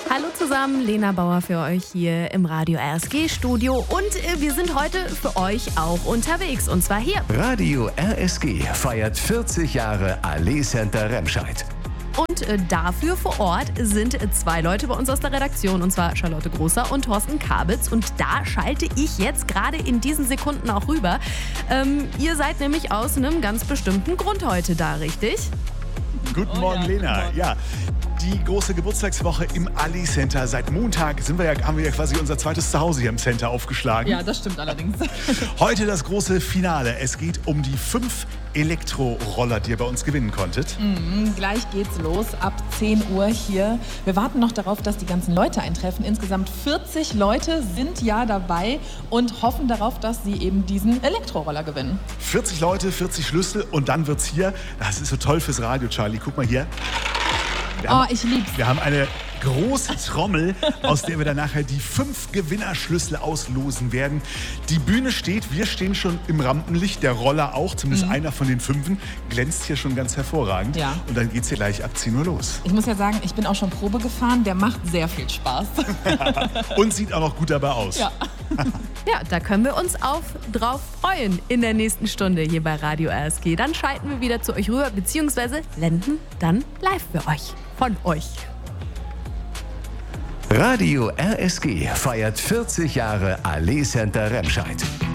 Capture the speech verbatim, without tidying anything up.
Hallo zusammen, Lena Bauer für euch hier im Radio R S G-Studio und äh, wir sind heute für euch auch unterwegs und zwar hier. Radio R S G feiert vierzig Jahre Allee Center Remscheid. Und äh, dafür vor Ort sind äh, zwei Leute bei uns aus der Redaktion, und zwar Charlotte Großer und Thorsten Kabitz. Und da schalte ich jetzt gerade in diesen Sekunden auch rüber. Ähm, ihr seid nämlich aus einem ganz bestimmten Grund heute da, richtig? Guten Oh, Morgen, ja, Lena. guten Morgen. Ja, die große Geburtstagswoche im Allee Center. Seit Montag sind wir ja, haben wir ja quasi unser zweites Zuhause hier im Center aufgeschlagen. Ja, das stimmt allerdings. Heute das große Finale. Es geht um die fünf Elektroroller, die ihr bei uns gewinnen konntet. Mhm, gleich geht's los, ab zehn Uhr hier. Wir warten noch darauf, dass die ganzen Leute eintreffen. Insgesamt vierzig Leute sind ja dabei und hoffen darauf, dass sie eben diesen Elektroroller gewinnen. vierzig Leute, vierzig Schlüssel und dann wird's hier. Das ist so toll fürs Radio, Charlie. Guck mal hier. Wir Oh, haben, ich lieb's. Wir haben eine große Trommel, aus der wir dann nachher die fünf Gewinnerschlüssel auslosen werden. Die Bühne steht, wir stehen schon im Rampenlicht, der Roller auch, zumindest Mhm. einer von den fünfen, glänzt hier schon ganz hervorragend. Ja. Und dann geht's hier gleich ab zehn Uhr los. Ich muss ja sagen, ich bin auch schon Probe gefahren. Der macht sehr viel Spaß. Und sieht auch noch gut dabei aus. Ja. Ja, da können wir uns auf, drauf freuen in der nächsten Stunde hier bei Radio R S G. Dann schalten wir wieder zu euch rüber, beziehungsweise senden dann live für euch, von euch. Radio R S G feiert vierzig Jahre Allee Center Remscheid.